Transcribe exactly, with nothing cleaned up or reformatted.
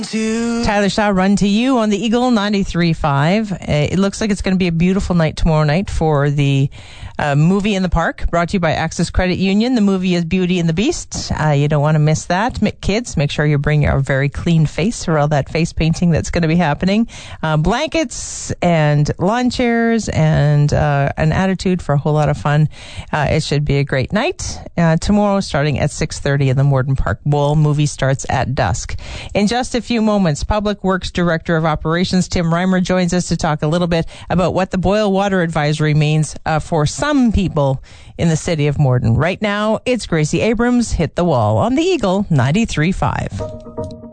To Tyler Shaw, Run to You on the Eagle ninety-three point five. Uh, it looks like it's going to be a beautiful night tomorrow night for the uh, movie in the park, brought to you by Access Credit Union. The movie is Beauty and the Beast. Uh, you don't want to miss that. M- kids, make sure you bring your very clean face for all that face painting that's going to be happening. Uh, blankets and lawn chairs and uh, an attitude for a whole lot of fun. Uh, it should be a great night. Uh, tomorrow, starting at six thirty in the Morden Park Bowl. Movie starts at dusk. In just a few moments, Public Works Director of Operations Tim Reimer joins us to talk a little bit about what the boil water advisory means uh, for some people in the city of Morden. Right now, it's Gracie Abrams, Hit the Wall on the Eagle ninety-three point five.